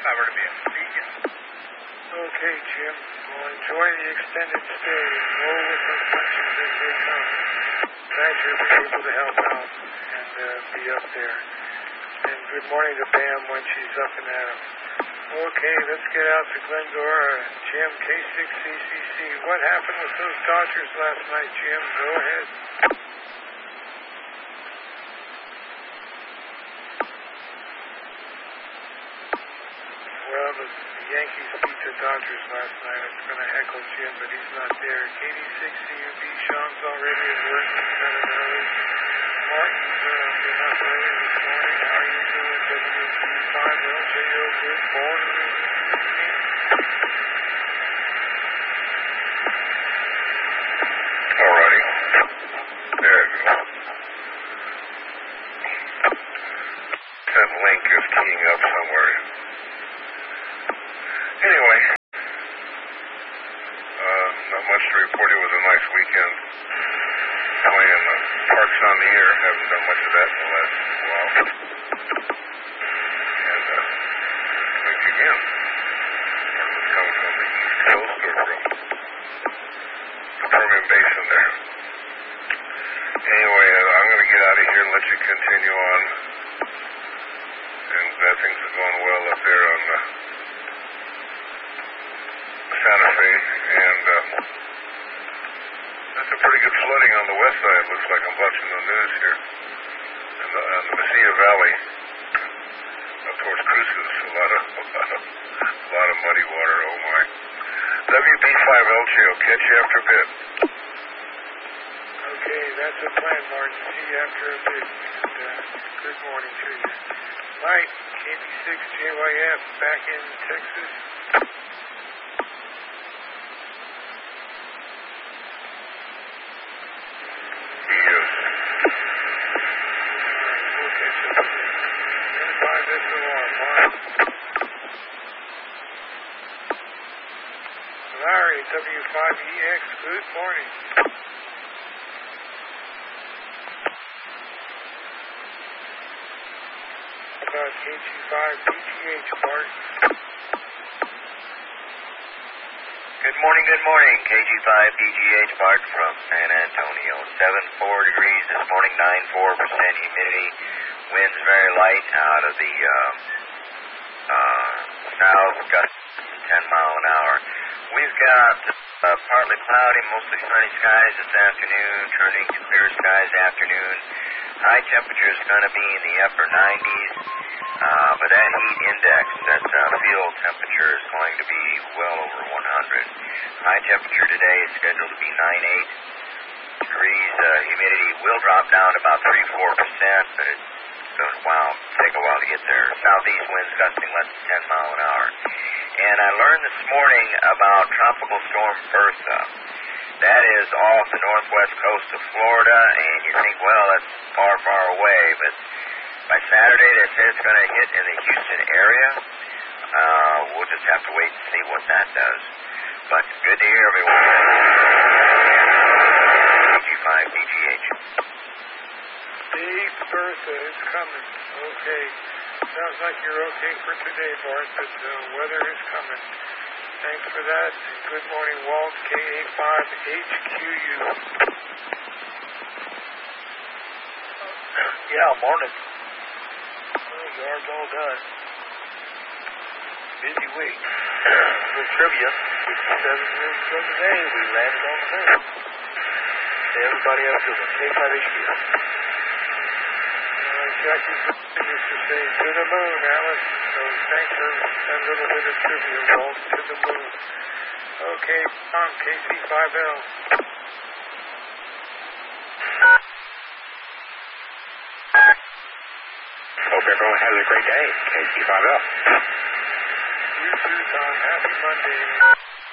cover to be able to see you. Okay, Jim. Well, enjoy the extended stay. Roll with the punches as they come. Glad you'll be able to help out and be up there. And good morning to Pam when she's up and at 'em. Okay, let's get out to Glendora. Jim, K6CCC. What happened with those Dodgers last night, Jim? Go ahead. Well, the Yankees beat the Dodgers last night. I was going to heckle Jim, but he's not there. KD6CUB, Sean's already at work. He's got it early. Martin's been up early this morning. How are you doing? WG5LJO, good morning. Alrighty. There you go. That link is keying up somewhere. Anyway, not much to report. It was a nice weekend. Playing Parks on the Air. Haven't done much of that in the last while. And link again. Coming from the East Coast or from the Permian Basin there. Anyway, I'm going to get out of here and let you continue on. And things are going well up there on the Santa Fe, and that's a pretty good flooding on the west side. Looks like I'm watching the news here. And on the Mesilla Valley, up towards Cruces, a lot of muddy water. Oh my! WB5LJ, I'll catch you after a bit. Okay, that's the plan, Martin. See you after a bit. And, good morning to you. Mike, KB6JYF, back in Texas. Yes. We'll catch up with you. 5 SOR, Martin. Larry, W5EX, good morning. About KG5BGH, Bart. Good morning. KG5BGH, Bart from San Antonio. 74 degrees this morning, 94% humidity. Winds very light out of the south, gusts 10 mile an hour. We've got partly cloudy, mostly sunny skies this afternoon, turning to clear skies afternoon. High temperature is going to be in the upper 90s, but that heat index, that field temperature, is going to be well over 100. High temperature today is scheduled to be 98 degrees. Humidity will drop down about 3-4%, but it's going to take a while to get there. Southeast winds gusting less than 10 mile an hour. And I learned this morning about Tropical Storm Bertha. That is off the northwest coast of Florida, and you think, well, that's far, far away, but by Saturday they say it's going to hit in the Houston area. We'll just have to wait and see what that does. But good to hear everyone. KG5BGH. Big Bertha is coming. Okay. Sounds like you're okay for today, Bart, but weather is coming. Thanks for that. Good morning, Walt, KA5HQU. Yeah, morning. Oh, yard's all done. Busy week. With trivia, 67 rooms for the day. We landed on the moon. Hey, everybody have a good one. K5HQ. Jackie used to say, to the moon, Alice. So thanks for that little bit of trivia, Walt, to the moon. Okay, Tom, KC5L. Hope everyone has a great day. KC5L. You too, Tom. Happy Monday.